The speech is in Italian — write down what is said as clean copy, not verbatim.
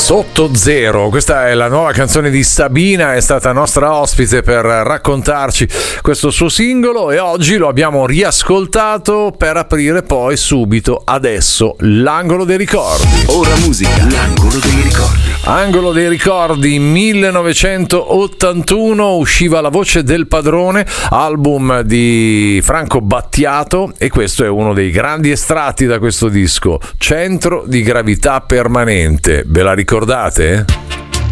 Sotto Zero, questa è la nuova canzone di Sabina, è stata nostra ospite per raccontarci questo suo singolo e oggi lo abbiamo riascoltato per aprire poi subito adesso l'angolo dei ricordi. Ora musica, l'angolo dei ricordi. Angolo dei ricordi, 1981 usciva La voce del padrone, album di Franco Battiato, e questo è uno dei grandi estratti da questo disco, Centro di gravità permanente. Ve la ricordate?